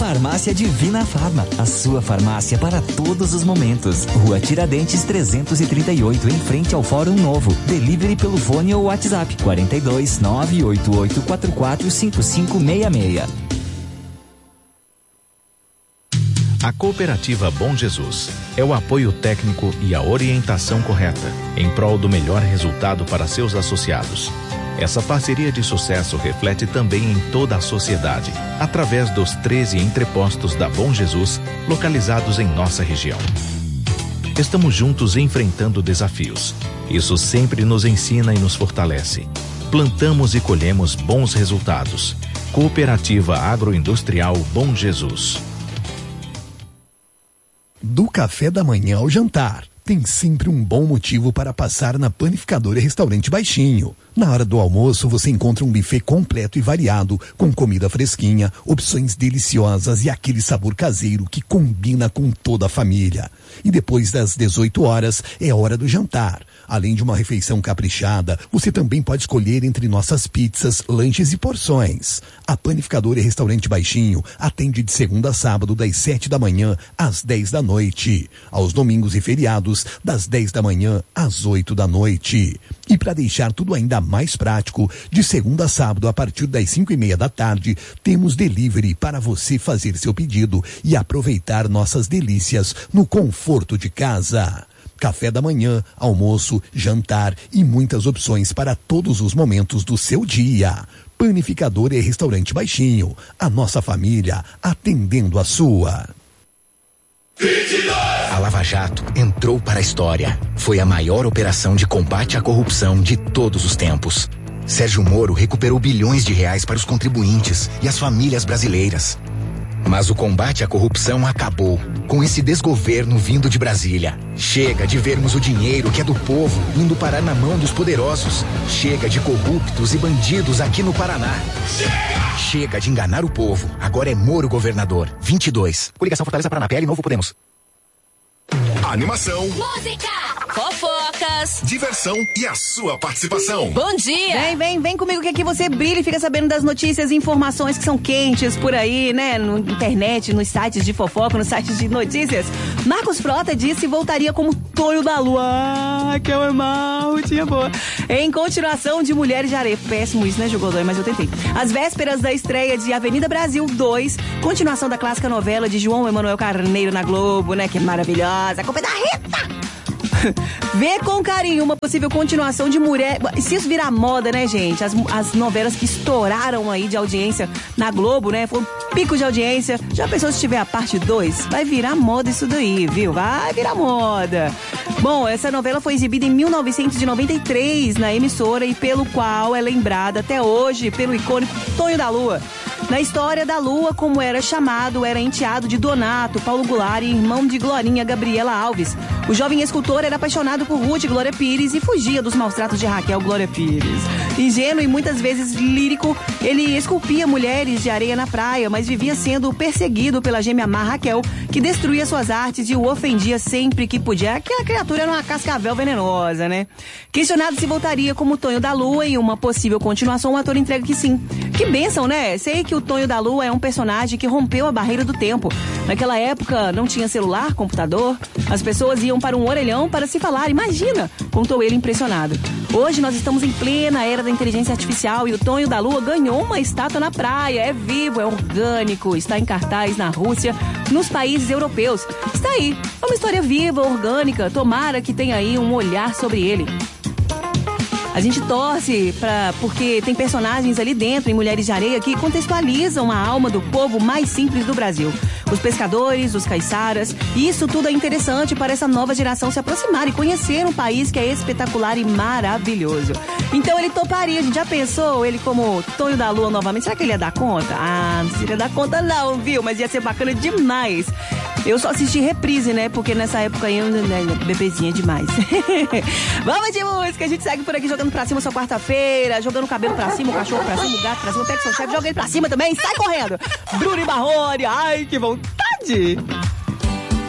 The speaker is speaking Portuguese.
Farmácia Divina Farma, a sua farmácia para todos os momentos. Rua Tiradentes 338, em frente ao Fórum Novo. Delivery pelo fone ou WhatsApp 42 98844 5566. A Cooperativa Bom Jesus é o apoio técnico e a orientação correta em prol do melhor resultado para seus associados. Essa parceria de sucesso reflete também em toda a sociedade, através dos 13 entrepostos da Bom Jesus, localizados em nossa região. Estamos juntos enfrentando desafios. Isso sempre nos ensina e nos fortalece. Plantamos e colhemos bons resultados. Cooperativa Agroindustrial Bom Jesus. Do café da manhã ao jantar, tem sempre um bom motivo para passar na Panificadora Restaurante Baixinho. Na hora do almoço, você encontra um buffet completo e variado, com comida fresquinha, opções deliciosas e aquele sabor caseiro que combina com toda a família. E depois das 18 horas, é hora do jantar. Além de uma refeição caprichada, você também pode escolher entre nossas pizzas, lanches e porções. A Panificadora e Restaurante Baixinho atende de segunda a sábado, das 7 da manhã às 10 da noite. Aos domingos e feriados, das 10 da manhã às 8 da noite. E para deixar tudo ainda mais prático, de segunda a sábado, a partir das 5:30 da tarde, temos delivery para você fazer seu pedido e aproveitar nossas delícias no conforto de casa. Café da manhã, almoço, jantar e muitas opções para todos os momentos do seu dia. Panificadora e Restaurante Baixinho, a nossa família atendendo a sua. 22! A Lava Jato entrou para a história. Foi a maior operação de combate à corrupção de todos os tempos. Sérgio Moro recuperou bilhões de reais para os contribuintes e as famílias brasileiras. Mas o combate à corrupção acabou com esse desgoverno vindo de Brasília. Chega de vermos o dinheiro que é do povo indo parar na mão dos poderosos. Chega de corruptos e bandidos aqui no Paraná. Chega de enganar o povo. Agora é Moro governador. 22. Coligação Fortaleza Paraná, PL Novo Podemos. Animação, música, fofocas, diversão e a sua participação. Bom dia! Vem comigo que aqui você brilha e fica sabendo das notícias e informações que são quentes por aí, né? Na internet, nos sites de fofoca, nos sites de notícias. Marcos Frota disse que voltaria como Tonho da Lua. Ah, que é mal, tinha boa. Em continuação de Mulheres de Areia. Péssimo isso, né, jogador? Mas eu tentei. Às vésperas da estreia de Avenida Brasil 2, continuação da clássica novela de João Emanuel Carneiro na Globo, né? Que é maravilhosa. A culpa é da Rita! Vê com carinho uma possível continuação de Mulher... Se isso virar moda, né, gente? As novelas que estouraram aí de audiência na Globo, né? Foi um pico de audiência. Já pensou se tiver a parte 2? Vai virar moda isso daí, viu? Vai virar moda. Bom, essa novela foi exibida em 1993 na emissora e pelo qual é lembrada até hoje pelo icônico Tonho da Lua. Na história da Lua, como era chamado, era enteado de Donato, Paulo Goulart e irmão de Glorinha, Gabriela Alves. O jovem escultor era apaixonado por Ruth Glória Pires e fugia dos maus tratos de Raquel Glória Pires. Ingênuo e muitas vezes lírico, ele esculpia mulheres de areia na praia, mas vivia sendo perseguido pela gêmea má Raquel, que destruía suas artes e o ofendia sempre que podia. Aquela criatura era uma cascavel venenosa, né? Questionado se voltaria como Tonho da Lua em uma possível continuação, o ator entrega que sim. Que bênção, né? Sei que o Tonho da Lua é um personagem que rompeu a barreira do tempo. Naquela época não tinha celular, computador, as pessoas iam para um orelhão para se falar, imagina, contou ele impressionado. Hoje nós estamos em plena era da inteligência artificial e o Tonho da Lua ganhou uma estátua na praia, é vivo, é orgânico, está em cartaz na Rússia, nos países europeus. Está aí, é uma história viva, orgânica, tomara que tenha aí um olhar sobre ele. A gente torce porque tem personagens ali dentro, em Mulheres de Areia, que contextualizam a alma do povo mais simples do Brasil. Os pescadores, os caiçaras, e isso tudo é interessante para essa nova geração se aproximar e conhecer um país que é espetacular e maravilhoso. Então ele toparia, a gente já pensou ele como Tonho da Lua novamente, será que ele ia dar conta? Ah, não seria dar conta não, viu? Mas ia ser bacana demais. Eu só assisti reprise, né? Porque nessa época aí, bebezinha demais. Vamos de música, a gente segue por aqui jogando pra cima sua quarta-feira, jogando o cabelo pra cima, o cachorro pra cima, o gato pra cima, pega seu chefe, joga ele pra cima também, sai correndo. Bruno e Marrone, ai que vontade!